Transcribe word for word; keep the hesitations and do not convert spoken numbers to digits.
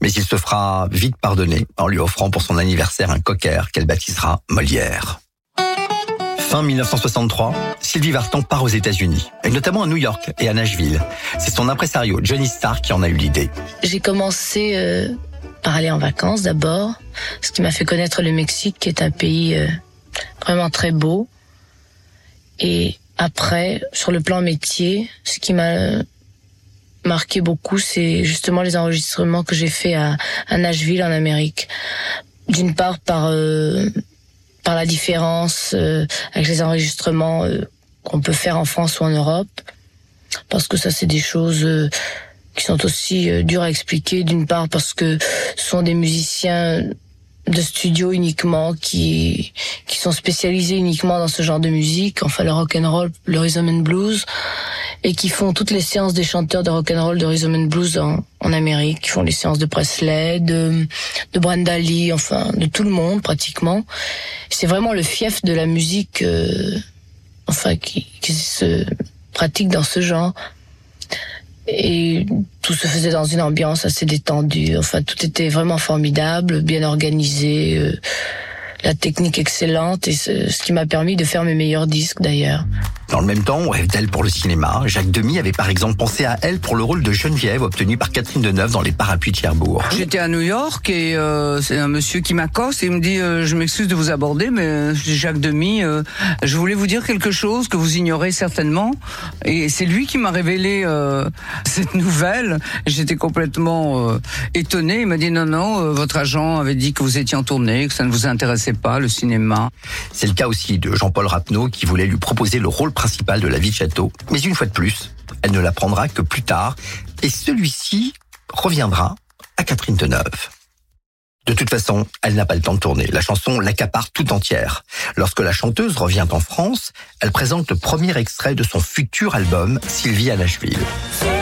Mais il se fera vite pardonner en lui offrant pour son anniversaire un cocker qu'elle baptisera Molière. Fin dix-neuf cent soixante-trois, Sylvie Vartan part aux États-Unis, et notamment à New York et à Nashville. C'est son impresario Johnny Starr qui en a eu l'idée. J'ai commencé euh, par aller en vacances d'abord, ce qui m'a fait connaître le Mexique, qui est un pays euh, vraiment très beau. Et après, sur le plan métier, ce qui m'a marqué beaucoup, c'est justement les enregistrements que j'ai faits à, à Nashville en Amérique. D'une part par euh, par la différence euh, avec les enregistrements euh, qu'on peut faire en France ou en Europe, parce que ça c'est des choses euh, qui sont aussi euh, dures à expliquer. D'une part parce que ce sont des musiciens de studio uniquement qui qui sont spécialisés uniquement dans ce genre de musique, enfin le rock and roll, le rhythm and blues, et qui font toutes les séances des chanteurs de rock and roll, de rhythm and blues en, en Amérique, qui font les séances de Presley, de de Brenda Lee, enfin de tout le monde pratiquement. C'est vraiment le fief de la musique, euh, enfin qui, qui se pratique dans ce genre. Et tout se faisait dans une ambiance assez détendue. Enfin, tout était vraiment formidable, bien organisé, euh, la technique excellente, et ce, ce qui m'a permis de faire mes meilleurs disques d'ailleurs. Dans le même temps, on rêve d'elle pour le cinéma. Jacques Demy avait par exemple pensé à elle pour le rôle de Geneviève obtenu par Catherine Deneuve dans Les Parapluies de Cherbourg. J'étais à New York et euh, c'est un monsieur qui m'accoste et il me dit euh, je m'excuse de vous aborder, mais euh, Jacques Demy, euh, je voulais vous dire quelque chose que vous ignorez certainement. Et c'est lui qui m'a révélé euh, cette nouvelle. J'étais complètement euh, étonné. Il m'a dit non non, euh, votre agent avait dit que vous étiez en tournée, que ça ne vous intéressait pas le cinéma. C'est le cas aussi de Jean-Paul Rapneau qui voulait lui proposer le rôle principal de La Vie de Château. Mais une fois de plus, elle ne l'apprendra que plus tard, et celui-ci reviendra à Catherine Deneuve. De toute façon, elle n'a pas le temps de tourner. La chanson l'accapare tout entière. Lorsque la chanteuse revient en France, elle présente le premier extrait de son futur album, Sylvie à Nashville.